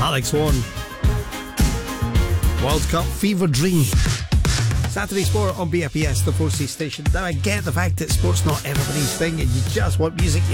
Alex Warren. World Cup Fever Dream. Saturday Sport on BFBS, the 4C station. Now I get the fact that sport's not everybody's thing and you just want music you